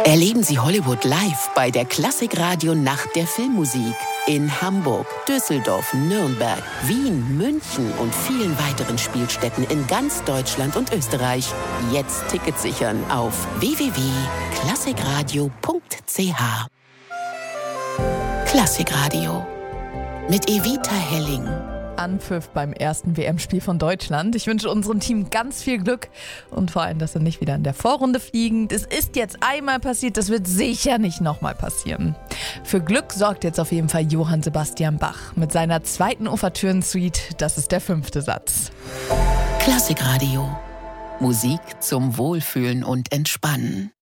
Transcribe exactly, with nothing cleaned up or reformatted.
Erleben Sie Hollywood live bei der Klassikradio Nacht der Filmmusik in Hamburg, Düsseldorf, Nürnberg, Wien, München und vielen weiteren Spielstätten in ganz Deutschland und Österreich. Jetzt Tickets sichern auf w w w punkt klassikradio punkt c h. Klassikradio mit Evita Helling. Anpfiff beim ersten W M-Spiel von Deutschland. Ich wünsche unserem Team ganz viel Glück und vor allem, dass sie nicht wieder in der Vorrunde fliegen. Das ist jetzt einmal passiert, das wird sicher nicht nochmal passieren. Für Glück sorgt jetzt auf jeden Fall Johann Sebastian Bach mit seiner zweiten Ouvertüren-Suite. Das ist der fünfte Satz. Klassikradio. Musik zum Wohlfühlen und Entspannen.